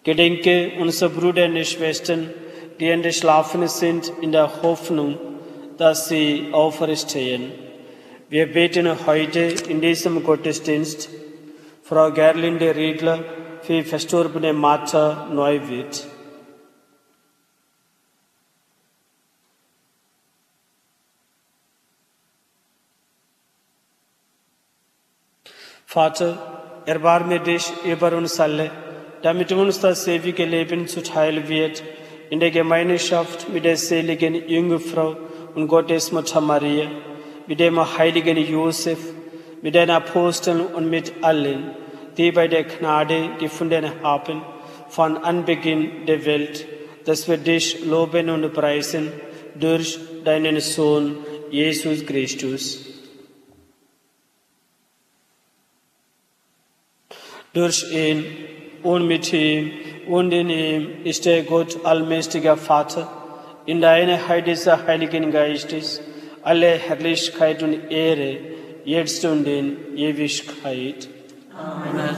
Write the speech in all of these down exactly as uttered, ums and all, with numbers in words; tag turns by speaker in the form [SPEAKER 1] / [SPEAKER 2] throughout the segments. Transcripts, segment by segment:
[SPEAKER 1] Gedenke unserer Brüder und Schwestern, die entschlafen sind, in der Hoffnung, dass sie auferstehen. Wir beten heute in diesem Gottesdienst Frau Gerlinde Riedler für verstorbene Martha Neuwirth. Vater, erbarme dich über uns alle, damit uns das ewige Leben zuteil wird, in der Gemeinschaft mit der seligen Jungfrau und Gottesmutter Maria, mit dem heiligen Josef, mit den Aposteln und mit allen, die bei der Gnade gefunden haben, von Anbeginn der Welt, dass wir dich loben und preisen durch deinen Sohn, Jesus Christus. Durch ihn und mit ihm und in ihm ist der Gott, allmächtiger Vater, in der Einheit des Heiligen Geistes, alle Herrlichkeit und Ehre, jetzt und in Ewigkeit.
[SPEAKER 2] Amen.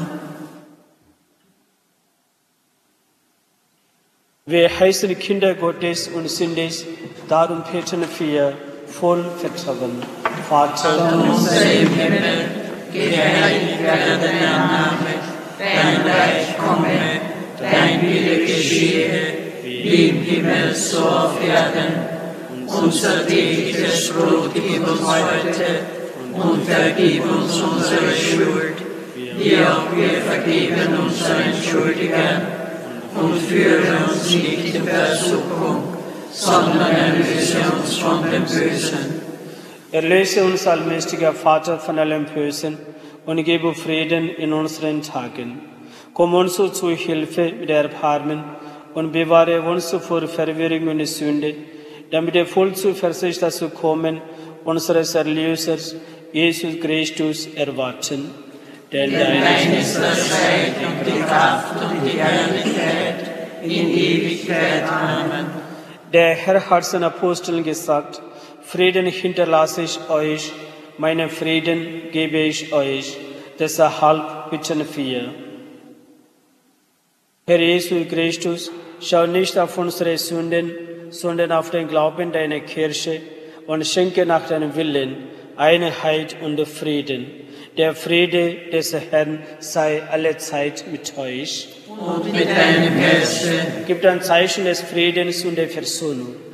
[SPEAKER 1] Wir heißen Kinder Gottes und sind es, darum beten wir voll Vertrauen. Vater
[SPEAKER 2] unser im Himmel, geheiligt werde dein Name, dein Reich komme, dein Wille geschehe, wie im Himmel so auf Erden. Unser tägliches Brot gib uns heute und vergib uns unsere Schuld, wie auch wir vergeben unseren Schuldigern, und führe uns nicht in Versuchung, sondern erlöse uns von dem Bösen.
[SPEAKER 1] Erlöse uns, allmächtiger Vater, von allem Bösen und gebe Frieden in unseren Tagen. Komm uns zu Hilfe mit Erbarmen und bewahre uns vor Verwirrung und Sünde, damit wir voll Zuversicht dazu kommen, unseres Erlösers, Jesus Christus, erwarten.
[SPEAKER 2] Denn dein ist das Reich und die Kraft und die Herrlichkeit in Ewigkeit. Amen.
[SPEAKER 1] Der Herr hat seinen Aposteln gesagt, Frieden hinterlasse ich euch, meinen Frieden gebe ich euch. Deshalb bitten wir. Herr Jesus Christus, schau nicht auf unsere Sünden, sondern auf den Glauben deiner Kirche und schenke nach deinem Willen Einheit und Frieden. Der Friede des Herrn sei allezeit mit euch.
[SPEAKER 2] Und mit deinem Geiste.
[SPEAKER 1] Gibt ein Zeichen des Friedens und der Versöhnung.